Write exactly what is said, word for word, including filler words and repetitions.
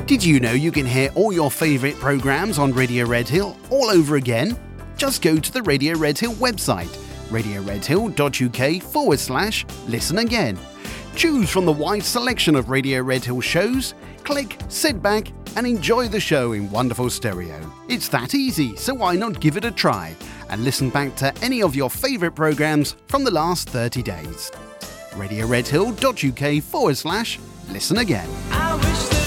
Did you know you can hear all your favourite programmes on Radio Redhill all over again? Just go to the Radio Redhill website, radioredhill.uk forward slash listen again. Choose from the wide selection of Radio Redhill shows, click, sit back and enjoy the show in wonderful stereo. It's that easy, so why not give it a try and listen back to any of your favourite programmes from the last thirty days. radioredhill.uk forward slash listen again. I wish that